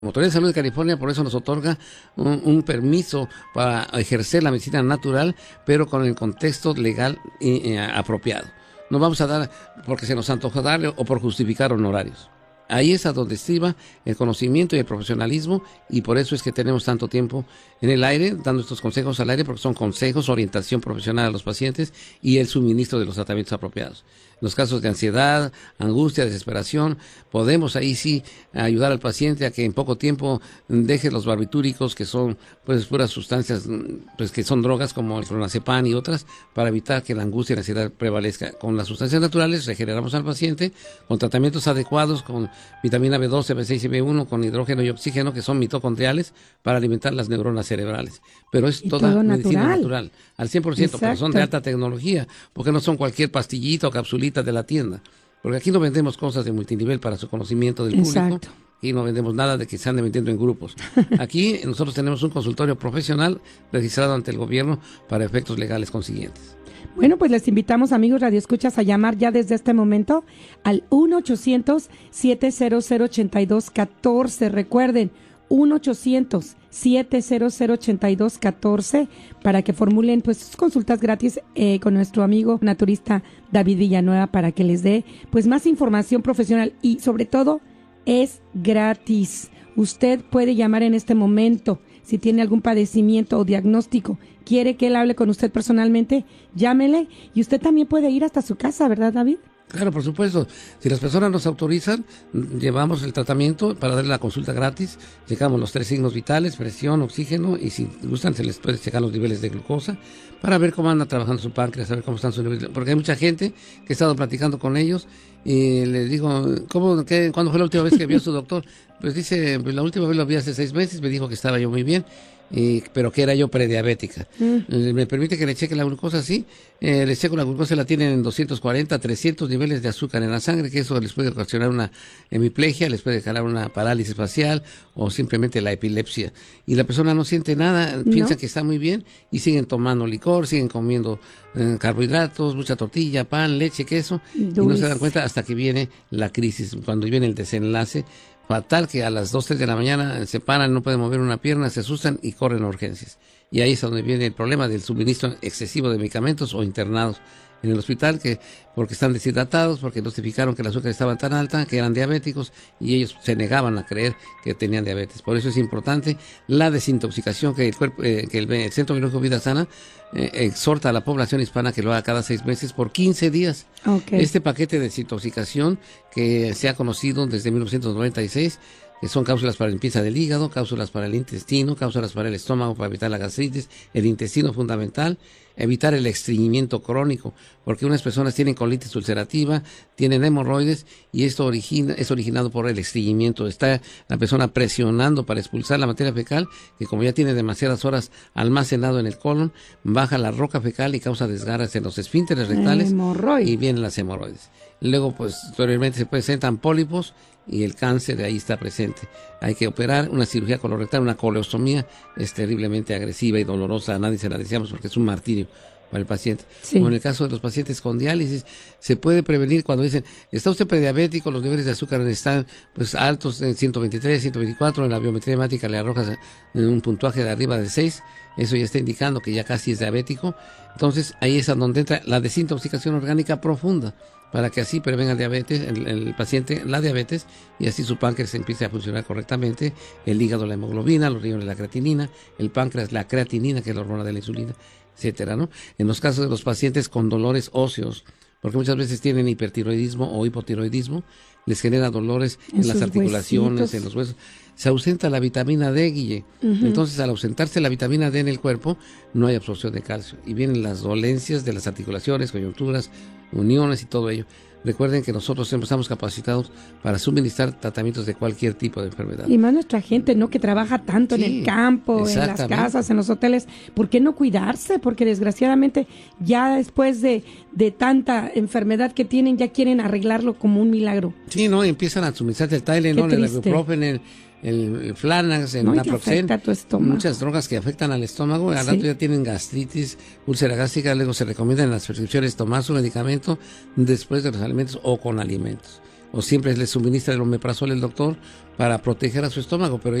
Autoridad de Salud de California por eso nos otorga un permiso para ejercer la medicina natural, pero con el contexto legal apropiado. No vamos a dar porque se nos antoja darle o por justificar honorarios. Ahí es a donde estriba el conocimiento y el profesionalismo, y por eso es que tenemos tanto tiempo en el aire, dando estos consejos al aire, porque son consejos, orientación profesional a los pacientes y el suministro de los tratamientos apropiados. En los casos de ansiedad, angustia, desesperación, podemos ahí sí ayudar al paciente a que en poco tiempo deje los barbitúricos, que son pues puras sustancias, pues que son drogas como el clonazepam y otras, para evitar que la angustia y la ansiedad prevalezca. Con las sustancias naturales regeneramos al paciente con tratamientos adecuados, con vitamina B12, B6 y B1, con hidrógeno y oxígeno, que son mitocondriales, para alimentar las neuronas cerebrales. Pero es toda medicina natural, al 100%, porque son de alta tecnología, porque no son cualquier pastillita o capsulita de la tienda. Porque aquí no vendemos cosas de multinivel para su conocimiento del público. Y no vendemos nada de que se ande vendiendo en grupos. Aquí nosotros tenemos un consultorio profesional registrado ante el gobierno para efectos legales consiguientes. Bueno, pues les invitamos, amigos radioescuchas, a llamar ya desde este momento al 1-800-700-8214. Recuerden, 1-800-700-8214 para que formulen pues sus consultas gratis con nuestro amigo naturista David Villanueva, para que les dé pues más información profesional, y sobre todo es gratis. Usted puede llamar en este momento si tiene algún padecimiento o diagnóstico, quiere que él hable con usted personalmente, llámele, y usted también puede ir hasta su casa, ¿verdad, David? Claro, por supuesto. Si las personas nos autorizan, llevamos el tratamiento para darle la consulta gratis. Checamos los 3 signos vitales: presión, oxígeno, y si gustan se les puede checar los niveles de glucosa para ver cómo anda trabajando su páncreas, saber cómo están sus niveles. Porque hay mucha gente que he estado platicando con ellos y les digo, ¿cuándo fue la última vez que vio a su doctor? Pues dice, la última vez lo vi hace 6 meses, me dijo que estaba yo muy bien. Pero que era yo prediabética. Me permite que le cheque la glucosa, sí. Le checo la glucosa, la tienen en 240, 300 niveles de azúcar en la sangre, que eso les puede ocasionar una hemiplegia, les puede causar una parálisis facial o simplemente la epilepsia. Y la persona no siente nada, piensa que está muy bien y siguen tomando licor, siguen comiendo carbohidratos, mucha tortilla, pan, leche, queso, y no se dan cuenta hasta que viene la crisis, cuando viene el desenlace fatal, que a las 2, 3 de la mañana se paran, no pueden mover una pierna, se asustan y corren a urgencias. Y ahí es donde viene el problema del suministro excesivo de medicamentos o internados en el hospital, porque están deshidratados, porque notificaron que el azúcar estaba tan alta, que eran diabéticos, y ellos se negaban a creer que tenían diabetes. Por eso es importante la desintoxicación, que el cuerpo, que el Centro Biológico Vida Sana exhorta a la población hispana que lo haga cada 6 meses por 15 días. Este paquete de desintoxicación, que se ha conocido desde 1996, que son cápsulas para limpieza del hígado, cápsulas para el intestino, cápsulas para el estómago para evitar la gastritis, el intestino fundamental, evitar el estreñimiento crónico, porque unas personas tienen colitis ulcerativa, tienen hemorroides, y esto es originado por el estreñimiento. Está la persona presionando para expulsar la materia fecal, que como ya tiene demasiadas horas almacenado en el colon, baja la roca fecal y causa desgarros en los esfínteres rectales y vienen las hemorroides. Luego, pues, posteriormente se presentan pólipos y el cáncer de ahí está presente. Hay que operar una cirugía colorectal, una coleostomía, es terriblemente agresiva y dolorosa, a nadie se la deseamos porque es un martirio para el paciente. Como en el caso de los pacientes con diálisis, se puede prevenir cuando dicen, ¿está usted prediabético? Los niveles de azúcar están pues altos, en 123, 124, en la biometría hemática le arrojas un puntaje de arriba de 6, eso ya está indicando que ya casi es diabético. Entonces ahí es donde entra la desintoxicación orgánica profunda, para que así prevenga el diabetes, el paciente la diabetes, y así su páncreas empiece a funcionar correctamente, el hígado la hemoglobina, los riñones la creatinina, el páncreas la creatinina, que es la hormona de la insulina, etcétera, ¿no? En los casos de los pacientes con dolores óseos, porque muchas veces tienen hipertiroidismo o hipotiroidismo, les genera dolores en las articulaciones, en los huesos. Se ausenta la vitamina D, Guille. Entonces, al ausentarse la vitamina D en el cuerpo, no hay absorción de calcio. Y vienen las dolencias de las articulaciones, coyunturas, uniones y todo ello. Recuerden que nosotros siempre estamos capacitados para suministrar tratamientos de cualquier tipo de enfermedad. Y más nuestra gente, ¿no? Que trabaja tanto en el campo, en las casas, en los hoteles. ¿Por qué no cuidarse? Porque desgraciadamente ya después de tanta enfermedad que tienen, ya quieren arreglarlo como un milagro. Sí, ¿no? Empiezan a suministrarse el Tylenol, el ibuprofen, el Flanax, el Naproxen, muchas drogas que afectan al estómago. Al rato ya tienen gastritis, úlcera gástrica. Luego se recomiendan en las prescripciones tomar su medicamento después de los alimentos o con alimentos. o siempre le suministra el omeprazol el doctor para proteger a su estómago, pero